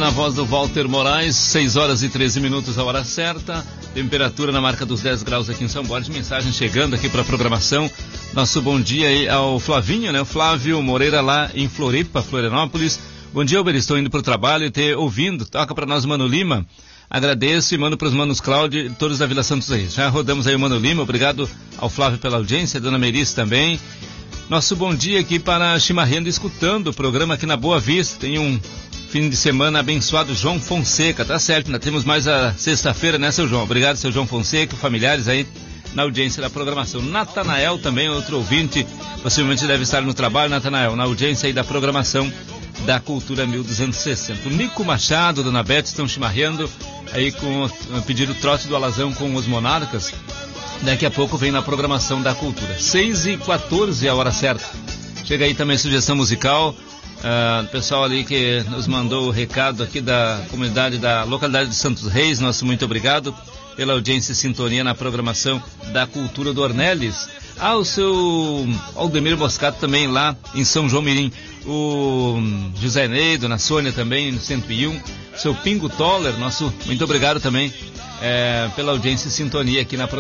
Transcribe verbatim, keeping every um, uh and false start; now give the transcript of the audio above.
na voz do Walter Moraes, seis horas e treze minutos, a hora certa. Temperatura na marca dos dez graus aqui em São Borges. Mensagem chegando aqui para a programação. Nosso bom dia aí ao Flavinho, né? O Flávio Moreira lá em Floripa, Florianópolis. Bom dia, Uber, estou indo para o trabalho e te ouvindo. Toca para nós, Mano Lima. Agradeço e mando para os manos Cláudio e todos da Vila Santos Reis. Já rodamos aí o Mano Lima. Obrigado ao Flávio pela audiência, a dona Meris também. Nosso bom dia aqui para Chimarrendo, escutando o programa aqui na Boa Vista. Tem um fim de semana abençoado, João Fonseca, tá certo, ainda temos mais a sexta-feira, né, seu João? Obrigado, seu João Fonseca, familiares aí na audiência da programação. Natanael também, outro ouvinte, possivelmente deve estar no trabalho, Natanael, na audiência aí da programação da Cultura mil duzentos e sessenta. O Nico Machado, Dona Beth estão chimarrendo aí com o pedido trote do Alazão com os Monarcas. Daqui a pouco vem na programação da Cultura. seis e quatorze, a hora certa. Chega aí também sugestão musical. Uh, o pessoal ali que nos mandou o recado aqui da comunidade da localidade de Santos Reis. Nosso muito obrigado pela audiência e sintonia na programação da Cultura do Ornelis. Ah, o seu Aldemir Moscato também lá em São João Mirim. O José Ney, Dona Sônia também no cento e um. Seu Pingo Toller, nosso muito obrigado também é, pela audiência e sintonia aqui na programação.